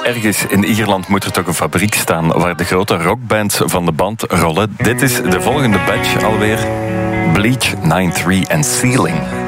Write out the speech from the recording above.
Ergens in Ierland moet er toch een fabriek staan waar de grote rockbands van de band rollen. Dit is de volgende batch alweer. Bleach, 9-3 en Ceiling.